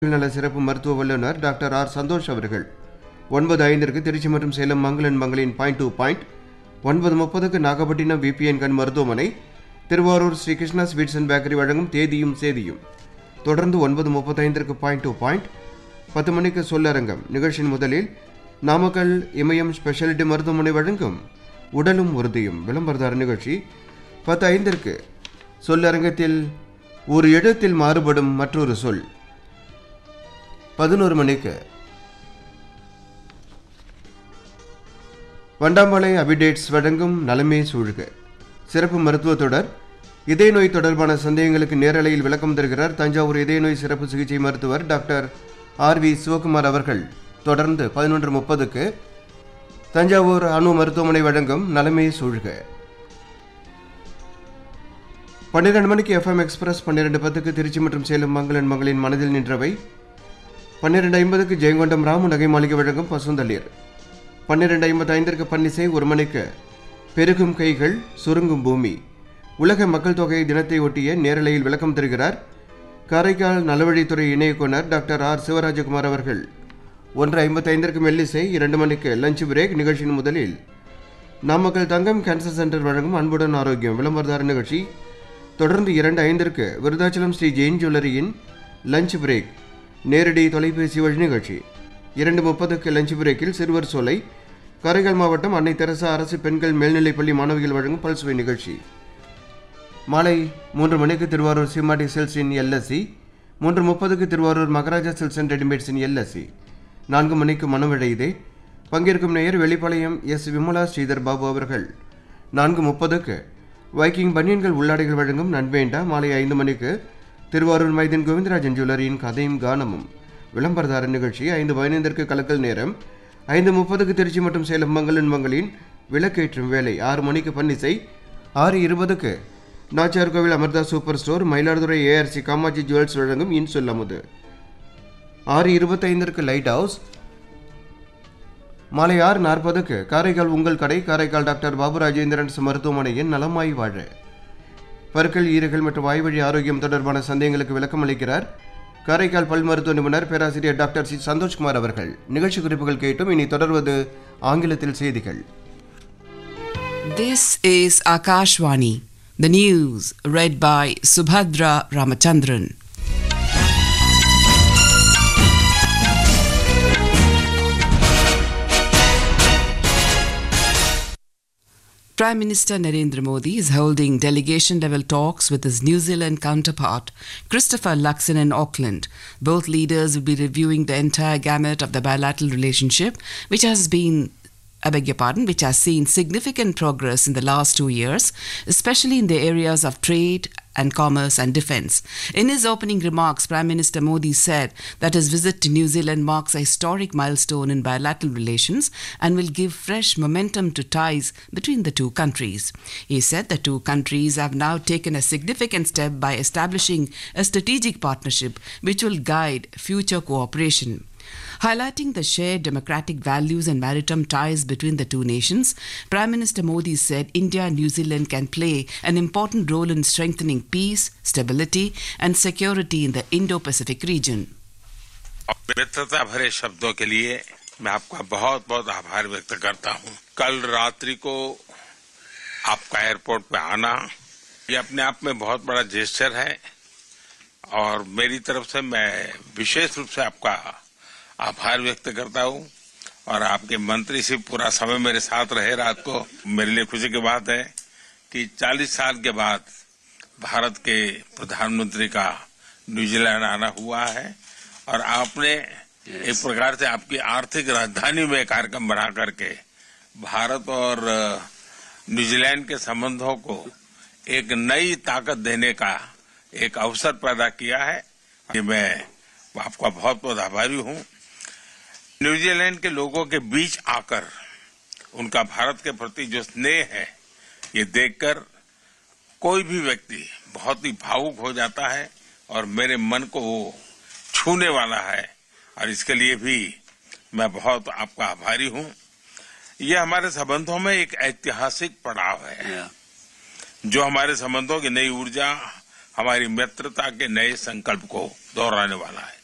நல சிறப்பு மருத்துவ வல்லுநர் டாக்டர் ஆர் சந்தோஷ் அவர்கள் 9:05 திருச்சி மற்றும் சேலம் மங்களன் மங்களின் point to point, 9:30 Nagapattinam VPN கண் மருத்துவமனை, Thiruvarur Sri Krishna sweets and bakery வழங்கும் தேதியும் சேதியும். தொடர்ந்து 9:35 பாயிண்ட் டு பாயிண்ட், 10 மணிக்கு சொல்லரங்கம். நிகழ்ச்சியின் முதலில் நாமக்கல் இமயம் ஸ்பெஷாலிட்டி மருத்துவமனை வழங்கும் உடலும் உறுதியும் விளம்பரதார நிகழ்ச்சி. 10:05 சொல்லரங்கத்தில் ஒரு எழுத்தில் மாறுபடும் மற்றொரு சொல். 11 மணிக்கு வண்டாம்பாளை அபிடேட்ஸ் வழங்கும் நலமே சூழ்க சிறப்பு மருத்துவ தொடர். இதய நோய் தொடர்பான சந்தேகங்களுக்கு நேரலையில் விளக்கம் தருகிறார் தஞ்சாவூர் இதய நோய் சிறப்பு சிகிச்சை மருத்துவர் டாக்டர் ஆர்.வி. சிவகுமார் அவர்கள். தொடர்ந்து 11:30 தஞ்சாவூர் அணு மருத்துவமனை வழங்கும் நலமே சூழ்க. 12 மணிக்கு எஃப்எம் எக்ஸ்பிரஸ், 12:10 திருச்சி மற்றும் சேலம் மங்களன் மங்களின் மனதில் நின்றவை, 12:50 ஜெயங்கொண்டம் ராமு நகை மாளிகை வழங்கும் பசுந்தளிர், 12:55 பன்னிசை. 1 மணிக்கு பெருகும் கைகள் சுருங்கும் பூமி உலக மக்கள் தொகை தினத்தை ஒட்டிய நேரலையில் விளக்கம் தருகிறார் காரைக்கால் நலவழித்துறை இணை இயக்குனர் டாக்டர் ஆர். சிவராஜகுமார் அவர்கள். 1:55 மெல்லிசை. 2 மணிக்கு லஞ்ச் பிரேக். நிகழ்ச்சியின் முதலில் நாமக்கல் தங்கம் கேன்சர் சென்டர் வழங்கும் அன்புடன் ஆரோக்கியம் விளம்பரதார நிகழ்ச்சி. தொடர்ந்து 2:05 விருதாச்சலம் ஸ்ரீ ஜெயின் ஜுவல்லரியின் லஞ்ச் பிரேக் நேரடி தொலைபேசி வழி நிகழ்ச்சி. 2:30 லஞ்ச் பிரேக்கில் சிறுவர் சோலை காரைக்கால் மாவட்டம் அன்னை தெரசா அரசு பெண்கள் மேல்நிலைப்பள்ளி மாணவிகள் வழங்கும் பல்சுவை நிகழ்ச்சி. மாலை 3 மணிக்கு திருவாரூர் சீமாட்டி சில்ஸின் LSC, 3:30 Thiruvarur Maharaja silks and ரெடிமேட்ஸின் LSC. 4 மணிக்கு மனம் விழையுதே. பங்கேற்கும் நேயர் வெளிப்பாளையம் எஸ். விமலா ஸ்ரீதர் பாபு அவர்கள். 4:30 வைக்கிங் பனியன்கள் உள்ளாடைகள் வழங்கும் நன்வேண்டா. மாலை 5 மணிக்கு திருவாரூர் மைதீன் கோவிந்தராஜன் ஜுவல்லரியின் கதையும் கானமும் விளம்பரதார நிகழ்ச்சி. 5:15 கலக்கல் நேரம். 5:30 திருச்சி மற்றும் சேலம் மங்களன் மங்களின் விளக்கேற்றும் வேலை. 6 மணிக்கு பன்னிசை. 6:20 நாச்சியார் கோவில் Amrita super store Mayiladuthurai ARC Kamakshi jewels வழங்கும் இன்சொல் அமுது. 6:25 லைட் ஹவுஸ். மாலை 6:40 காரைக்கால் உங்கள் கடை காரைக்கால் டாக்டர் பாபு ராஜேந்திரன் மருத்துவமனையின் நலமாய் வாழ பற்கள், ஈறுகள் மற்றும் வாய்வழி ஆரோக்கியம் தொடர்பான சந்தேகங்களுக்கு விளக்கம் அளிக்கிறார் காரைக்கால் பல் மருத்துவ நிபுணர் பேராசிரியர் டாக்டர் சி. சந்தோஷ்குமார் அவர்கள். நிகழ்ச்சி குறிப்புகள் கேட்டும். இனி தொடர்வது ஆங்கிலத்தில் செய்திகள். This is Akashvani. The news read by Subhadra Ramachandran. Prime Minister Narendra Modi is holding delegation-level talks with his New Zealand counterpart, Christopher Luxon, in Auckland. Both leaders will be reviewing the entire gamut of the bilateral relationship, which has seen significant progress in the last 2 years, especially in the areas of trade and commerce and defence. In his opening remarks, Prime Minister Modi said that his visit to New Zealand marks a historic milestone in bilateral relations and will give fresh momentum to ties between the two countries. He said the two countries have now taken a significant step by establishing a strategic partnership which will guide future cooperation. Highlighting the shared democratic values and maritime ties between the two nations, Prime Minister Modi said India and New Zealand can play an important role in strengthening peace, stability and security in the Indo-Pacific region. मित्रता भरे शब्दों के लिए मैं आपका बहुत बहुत आभार व्यक्त करता हूं। कल रात्रि को आपका एयरपोर्ट पे आना ये अपने आप में बहुत बड़ा जेस्चर है और मेरी तरफ से मैं विशेष रूप से आपका आभार व्यक्त करता हूं। और आपके मंत्री से पूरा समय मेरे साथ रहे रात को, मेरे लिए खुशी की बात है कि 40 साल के बाद भारत के प्रधानमंत्री का न्यूजीलैंड आना हुआ है और आपने एक प्रकार से आपकी आर्थिक राजधानी में कार्यक्रम बना करके भारत और न्यूजीलैंड के संबंधों को एक नई ताकत देने का एक अवसर पैदा किया है। मैं आपका बहुत बहुत आभारी हूं। न्यूजीलैंड के लोगों के बीच आकर उनका भारत के प्रति जो स्नेह है ये देखकर कोई भी व्यक्ति बहुत ही भावुक हो जाता है और मेरे मन को वो छूने वाला है और इसके लिए भी मैं बहुत आपका आभारी हूं। ये हमारे संबंधों में एक ऐतिहासिक पड़ाव है जो हमारे संबंधों की नई ऊर्जा, हमारी मित्रता के नए संकल्प को दोहराने वाला है।